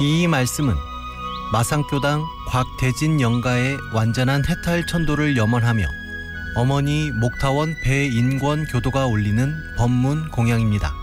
이 말씀은 마상교당 곽대진 영가의 완전한 해탈 천도를 염원하며 어머니 목타원 배인권 교도가 올리는 법문 공양입니다.